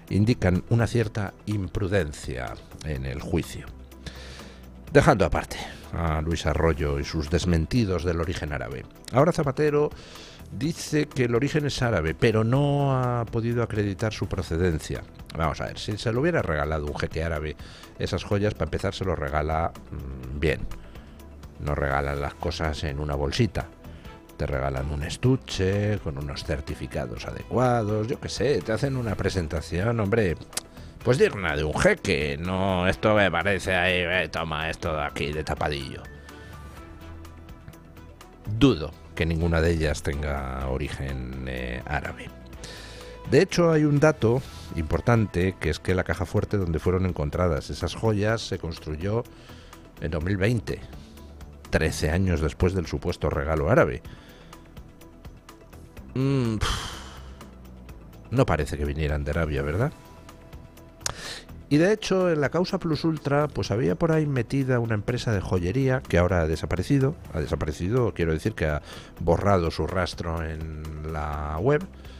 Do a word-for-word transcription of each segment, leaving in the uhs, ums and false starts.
indican una cierta imprudencia en el juicio. Dejando aparte a Luis Arroyo y sus desmentidos del origen árabe. Ahora Zapatero dice que el origen es árabe, pero no ha podido acreditar su procedencia. Vamos a ver, si se lo hubiera regalado un jeque árabe esas joyas, para empezar se lo regala mmm, bien. No regalan las cosas en una bolsita. Te regalan un estuche con unos certificados adecuados, yo qué sé, te hacen una presentación, hombre, pues digna de un jeque. No, esto me parece ahí, eh, toma esto de aquí de tapadillo. Dudo que ninguna de ellas tenga origen eh, árabe. De hecho, hay un dato importante, que es que la caja fuerte donde fueron encontradas esas joyas se construyó en dos mil veinte, trece años después del supuesto regalo árabe. Mm, no parece que vinieran de Arabia, ¿verdad? Y de hecho, en la causa Plus Ultra, pues había por ahí metida una empresa de joyería que ahora ha desaparecido. Ha desaparecido, quiero decir que ha borrado su rastro en la web,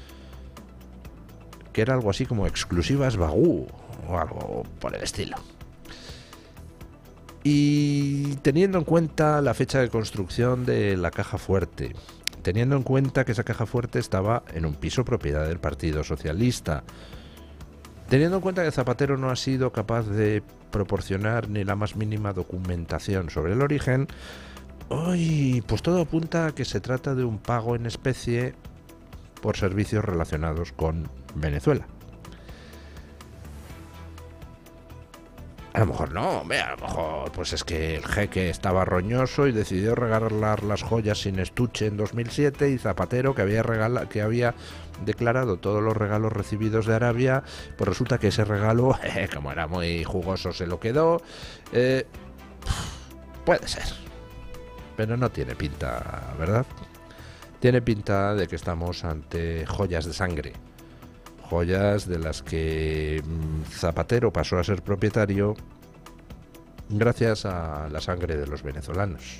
que era algo así como Exclusivas Bagú o algo por el estilo. Y teniendo en cuenta la fecha de construcción de la caja fuerte, teniendo en cuenta que esa caja fuerte estaba en un piso propiedad del Partido Socialista, teniendo en cuenta que Zapatero no ha sido capaz de proporcionar ni la más mínima documentación sobre el origen, hoy pues todo apunta a que se trata de un pago en especie por servicios relacionados con Venezuela. A lo mejor no, hombre, a lo mejor pues es que el jeque estaba roñoso y decidió regalar las joyas sin estuche en dos mil siete, y Zapatero, que había regala, que había declarado todos los regalos recibidos de Arabia, pues resulta que ese regalo, eh, como era muy jugoso, se lo quedó. Eh, puede ser, pero no tiene pinta, ¿verdad? Tiene pinta de que estamos ante joyas de sangre. Joyas de las que Zapatero pasó a ser propietario gracias a la sangre de los venezolanos.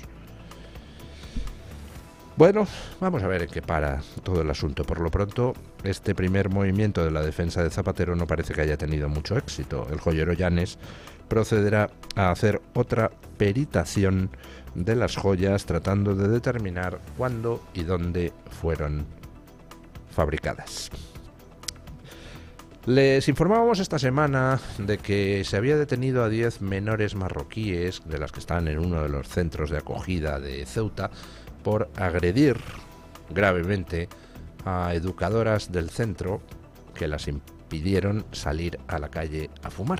Bueno, vamos a ver en qué para todo el asunto. Por lo pronto, este primer movimiento de la defensa de Zapatero no parece que haya tenido mucho éxito. El joyero Llanes procederá a hacer otra peritación de las joyas, tratando de determinar cuándo y dónde fueron fabricadas. Les informábamos esta semana de que se había detenido a diez menores marroquíes, de las que están en uno de los centros de acogida de Ceuta, por agredir gravemente a educadoras del centro que las impidieron salir a la calle a fumar.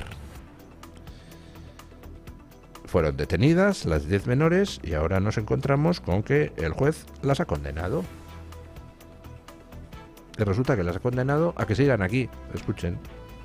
Fueron detenidas las diez menores y ahora nos encontramos con que el juez las ha condenado. Y resulta que las ha condenado a que sigan aquí. Escuchen.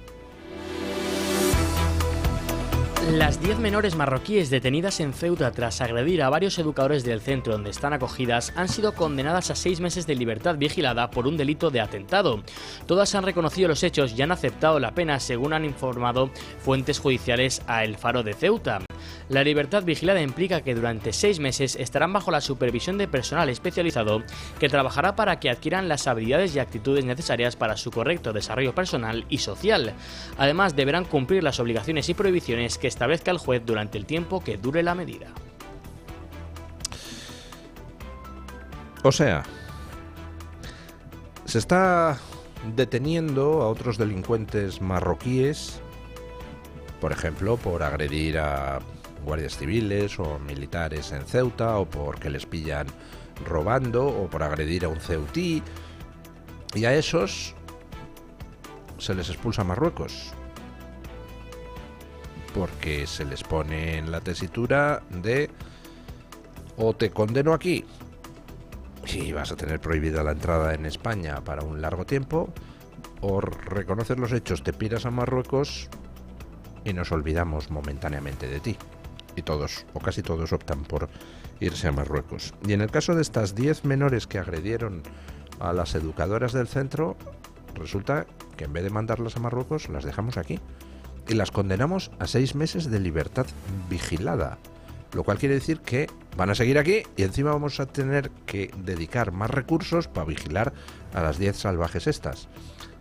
Las diez menores marroquíes detenidas en Ceuta tras agredir a varios educadores del centro donde están acogidas han sido condenadas a seis meses de libertad vigilada por un delito de atentado. Todas han reconocido los hechos y han aceptado la pena, según han informado fuentes judiciales a El Faro de Ceuta. La libertad vigilada implica que durante seis meses estarán bajo la supervisión de personal especializado que trabajará para que adquieran las habilidades y actitudes necesarias para su correcto desarrollo personal y social. Además, deberán cumplir las obligaciones y prohibiciones que establezca el juez durante el tiempo que dure la medida. O sea, se está deteniendo a otros delincuentes marroquíes, por ejemplo, por agredir a guardias civiles o militares en Ceuta, o porque les pillan robando, o por agredir a un ceutí, y a esos se les expulsa a Marruecos, porque se les pone en la tesitura de o te condeno aquí y vas a tener prohibida la entrada en España para un largo tiempo, o reconoces los hechos, te piras a Marruecos y nos olvidamos momentáneamente de ti. Y todos, o casi todos, optan por irse a Marruecos. Y en el caso de estas diez menores que agredieron a las educadoras del centro, resulta que en vez de mandarlas a Marruecos, las dejamos aquí. Y las condenamos a seis meses de libertad vigilada. Lo cual quiere decir que van a seguir aquí y encima vamos a tener que dedicar más recursos para vigilar a las diez salvajes estas.